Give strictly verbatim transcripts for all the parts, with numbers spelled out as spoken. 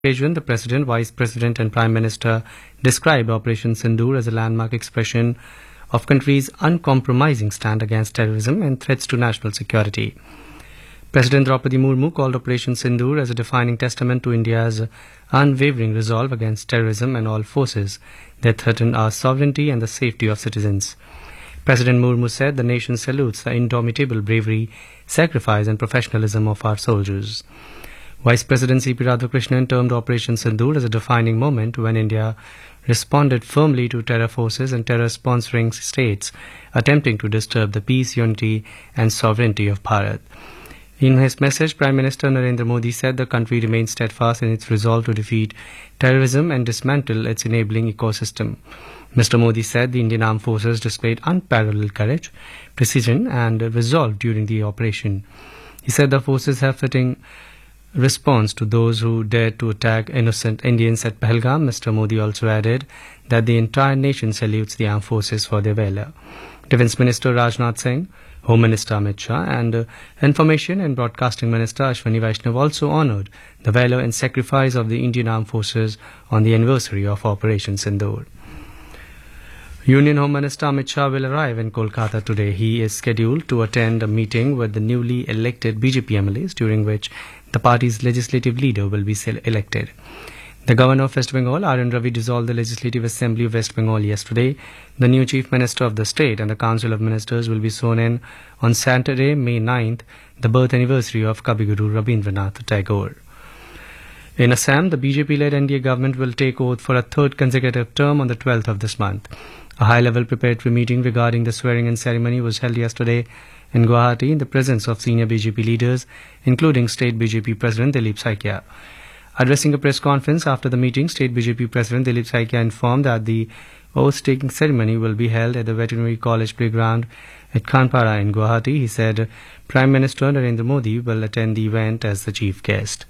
occasion, the President, Vice President and Prime Minister described Operation Sindoor as a landmark expression of country's uncompromising stand against terrorism and threats to national security. President Draupadi Murmu called Operation Sindoor as a defining testament to India's unwavering resolve against terrorism and all forces that threaten our sovereignty and the safety of citizens. President Murmu said the nation salutes the indomitable bravery, sacrifice and professionalism of our soldiers. Vice President C P Radhakrishnan termed Operation Sindoor as a defining moment when India responded firmly to terror forces and terror-sponsoring states attempting to disturb the peace, unity and sovereignty of Bharat. In his message, Prime Minister Narendra Modi said the country remains steadfast in its resolve to defeat terrorism and dismantle its enabling ecosystem. Mister Modi said the Indian Armed Forces displayed unparalleled courage, precision and resolve during the operation. He said the forces have fitting response to those who dared to attack innocent Indians at Pahalgam. Mister Modi also added that the entire nation salutes the armed forces for their valor. Defence Minister Rajnath Singh, Home Minister Amit Shah and uh, Information and Broadcasting Minister Ashwani Vaishnav also honoured the valor and sacrifice of the Indian Armed Forces on the anniversary of Operation Sindoor. Union Home Minister Amit Shah will arrive in Kolkata today. He is scheduled to attend a meeting with the newly elected B J P M L As, during which the party's legislative leader will be elected. The Governor of West Bengal, R N Ravi, dissolved the Legislative Assembly of West Bengal yesterday. The new Chief Minister of the state and the Council of Ministers will be sworn in on Saturday, May ninth, the birth anniversary of Kabiguru Rabindranath Tagore. In Assam, the B J P-led N D A government will take oath for a third consecutive term on the twelfth of this month. A high-level preparatory meeting regarding the swearing-in ceremony was held yesterday in Guwahati in the presence of senior B J P leaders, including State B J P President Dilip Saikia. Addressing a press conference after the meeting, State B J P President Dilip Saikia informed that the oath-taking ceremony will be held at the Veterinary College Playground at Khanpara in Guwahati. He said Prime Minister Narendra Modi will attend the event as the chief guest.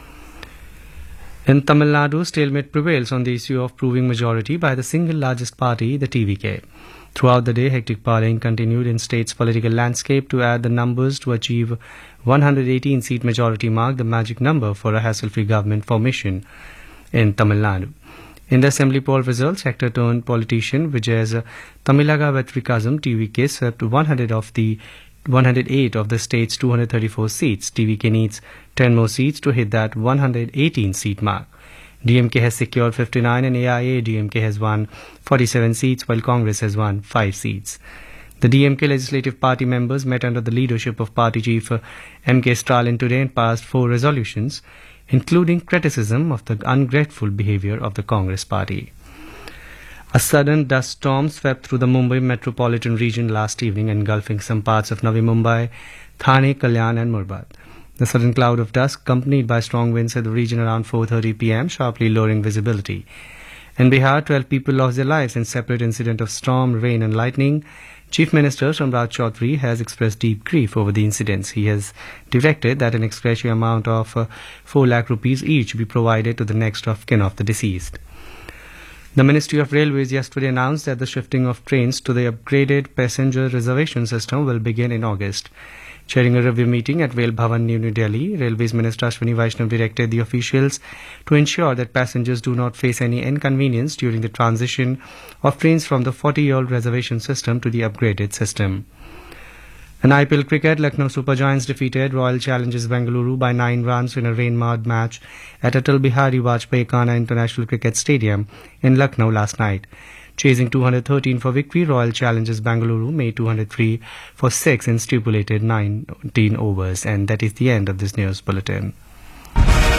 In Tamil Nadu, stalemate prevails on the issue of proving majority by the single largest party, the T V K. Throughout the day, hectic parleying continued in state's political landscape to add the numbers to achieve one hundred eighteen seat majority mark, the magic number for a hassle-free government formation in Tamil Nadu. In the assembly poll results, actor-turned politician Vijay's Tamilaga Vetrikazam T V K swept one hundred of the one hundred eight of the state's two hundred thirty-four seats. T V K needs ten more seats to hit that one hundred eighteen seat mark. D M K has secured fifty-nine and A I A D M K has won forty-seven seats, while Congress has won five seats. The D M K Legislative Party members met under the leadership of Party Chief M K Stalin today and passed four resolutions, including criticism of the ungrateful behaviour of the Congress Party. A sudden dust storm swept through the Mumbai metropolitan region last evening, engulfing some parts of Navi Mumbai, Thane, Kalyan and Murbad. The sudden cloud of dust, accompanied by strong winds at the region around four thirty p m, sharply lowering visibility. In Bihar, twelve people lost their lives in separate incident of storm, rain and lightning. Chief Minister Samrat Chaudhary has expressed deep grief over the incidents. He has directed that an ex gratia amount of uh, four lakh rupees each be provided to the next of kin of the deceased. The Ministry of Railways yesterday announced that the shifting of trains to the upgraded passenger reservation system will begin in August. Chairing a review meeting at Rail Bhavan, New Delhi, Railways Minister Ashwani Vaishnav directed the officials to ensure that passengers do not face any inconvenience during the transition of trains from the forty-year-old reservation system to the upgraded system. In I P L cricket, Lucknow Super Giants defeated Royal Challengers Bengaluru by nine runs in a rain-marred match at Atal Bihari Vajpayee Khana International Cricket Stadium in Lucknow last night. Chasing two hundred thirteen for victory, Royal Challengers Bengaluru made two hundred three for six in stipulated nineteen overs. And that is the end of this news bulletin.